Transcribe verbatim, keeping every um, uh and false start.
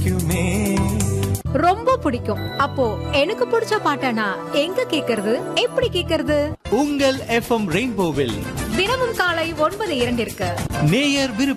பிடிக்குமே. ரொம்ப பிடிக்கும். அப்போ எனக்கு பிடிச்ச பாட்டனா எங்க கேக்குறது, எப்படி கேக்குறது? உங்கள் எஃப்எம் ரெயின்போவில் தினமும் காலை ஒன்பது இரண்டிற்கு நேயர் விருப்ப